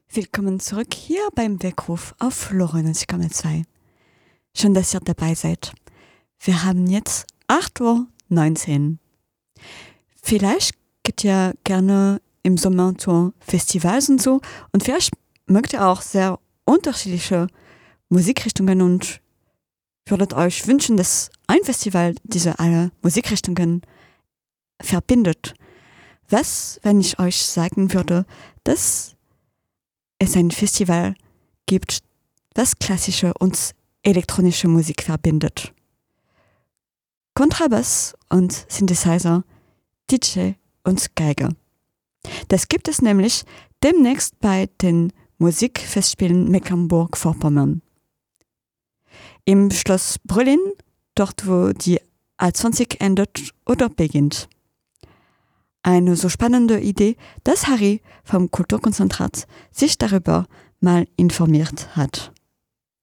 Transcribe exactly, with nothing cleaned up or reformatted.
Willkommen zurück hier beim Weckruf auf neunzig Komma zwei. Schön, dass ihr dabei seid. Wir haben jetzt acht Uhr neunzehn. Vielleicht geht ihr gerne im Sommer zu Festivals und so und vielleicht mögt ihr auch sehr unterschiedliche Musikrichtungen und würdet euch wünschen, dass ein Festival diese alle Musikrichtungen verbindet. Was, wenn ich euch sagen würde, dass es ein Festival gibt, das klassische und elektronische Musik verbindet. Kontrabass und Synthesizer, D J und Geige. Das gibt es nämlich demnächst bei den Musikfestspielen Mecklenburg-Vorpommern. Im Schloss Brüllin, dort wo die A zwanzig endet oder beginnt. Eine so spannende Idee, dass Harry vom Kulturkonzentrat sich darüber mal informiert hat.